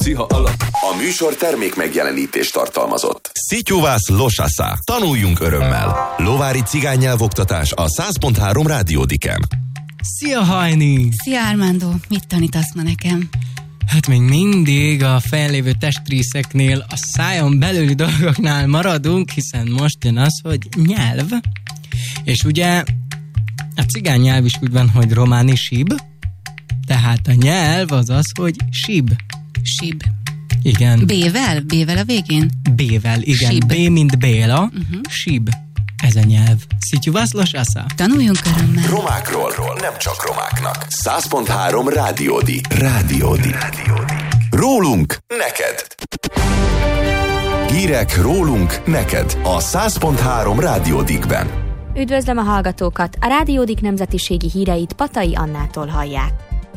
A műsor termék megjelenítést tartalmazott. Szityuvász losasá. Tanuljunk örömmel. Lovári cigánynyelvoktatás a 100.3 Rádiódiken. Szia, Hajni! Szia, Armando! Mit tanítasz ma nekem? Hát még mindig a fennlévő testrészeknél, a szájon belüli dolgoknál maradunk, hiszen most jön az, hogy nyelv. És ugye a cigány nyelv is úgy van, hogy románi sib, tehát a nyelv az az, hogy sib. Sib. Igen. B-vel? B-vel a végén? B-vel, igen. Sib. B, mint Béla. Sib. Ez a nyelv. Szityuvász losasá. Tanuljunk örömmel. Romákról, nem csak romáknak. 100.3 Rádiódi. Rádiódi. Rólunk, neked. Hírek rólunk, neked. A 100.3 Rádiódikben. Üdvözlöm a hallgatókat! A Rádiódik nemzetiségi híreit Patai Annától hallják.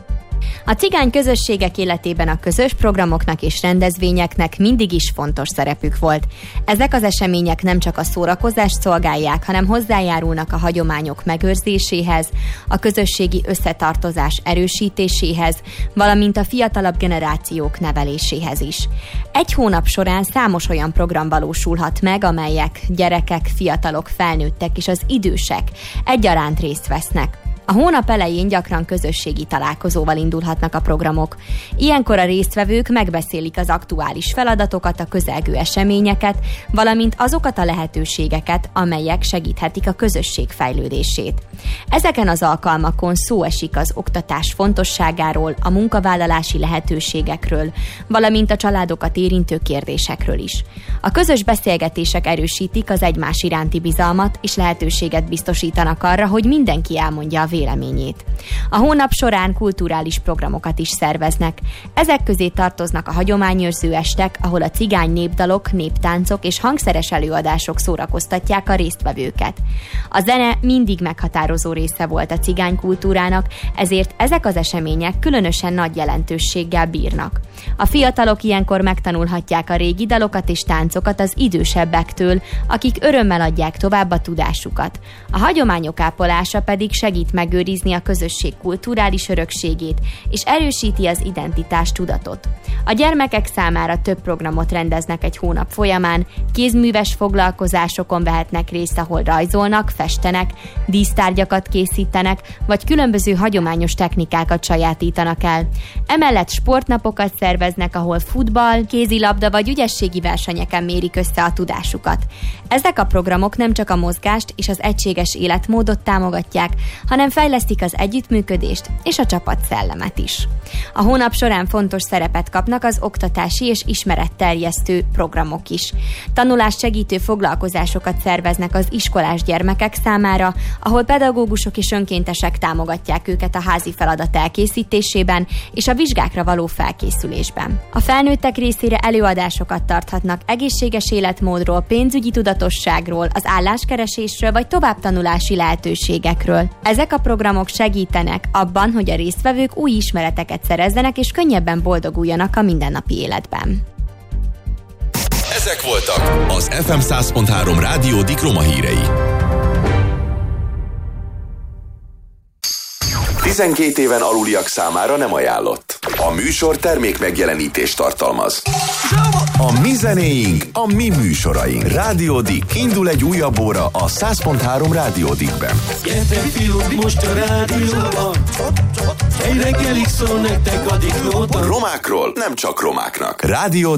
A cigány közösségek életében a közös programoknak és rendezvényeknek mindig is fontos szerepük volt. Ezek az események nem csak a szórakozást szolgálják, hanem hozzájárulnak a hagyományok megőrzéséhez, a közösségi összetartozás erősítéséhez, valamint a fiatalabb generációk neveléséhez is. Egy hónap során számos olyan program valósulhat meg, amelyek gyerekek, fiatalok, felnőttek és az idősek egyaránt részt vesznek. A hónap elején gyakran közösségi találkozóval indulhatnak a programok. Ilyenkor a résztvevők megbeszélik az aktuális feladatokat, a közelgő eseményeket, valamint azokat a lehetőségeket, amelyek segíthetik a közösség fejlődését. Ezeken az alkalmakon szó esik az oktatás fontosságáról, a munkavállalási lehetőségekről, valamint a családokat érintő kérdésekről is. A közös beszélgetések erősítik az egymás iránti bizalmat, és lehetőséget biztosítanak arra, hogy mindenki elmondja a véleményét. A hónap során kulturális programokat is szerveznek. Ezek közé tartoznak a hagyományőrző estek, ahol a cigány népdalok, néptáncok és hangszeres előadások szórakoztatják a résztvevőket. A zene mindig meghatározó része volt a cigány kultúrának, ezért ezek az események különösen nagy jelentőséggel bírnak. A fiatalok ilyenkor megtanulhatják a régi dalokat és táncokat az idősebbektől, akik örömmel adják tovább a tudásukat. A hagyományok ápolása pedig segít megőrizni a közösség kulturális örökségét, és erősíti az identitás tudatot. A gyermekek számára több programot rendeznek egy hónap folyamán, kézműves foglalkozásokon vehetnek részt, ahol rajzolnak, festenek, dísztárgyakat készítenek, vagy különböző hagyományos technikákat sajátítanak el. Emellett sportnapokat szerveznek, ahol futball, kézilabda vagy ügyességi versenyeken mérik össze a tudásukat. Ezek a programok nem csak a mozgást és az egységes életmódot támogatják, hanem fejlesztik az együttműködést és a csapatszellemet is. A hónap során fontos szerepet kapnak az oktatási és ismeretterjesztő programok is. Tanulást segítő foglalkozásokat szerveznek az iskolás gyermekek számára, ahol pedagógusok és önkéntesek támogatják őket a házi feladat elkészítésében és a vizsgákra való felkészülésben. A felnőttek részére előadásokat tarthatnak egészséges életmódról, pénzügyi tudatosságról, az álláskeresésről vagy továbbtanulási lehetőségekről. Ezek a programok segítenek abban, hogy a résztvevők új ismereteket szerezzenek és könnyebben boldoguljanak a mindennapi életben. Ezek voltak az FM 100.3 Rádiódik roma hírei. 12 éven aluliak számára nem ajánlott. A műsor termék megjelenítést tartalmaz. A mi zenéink, a mi műsoraink. Rádiódik. Indul egy újabb óra a 100.3 Rádiódikben. Gyertek fiúk, most a rádióban. Egy reggelig szól nektek a diklóban. Romákról, nem csak romáknak. Rádió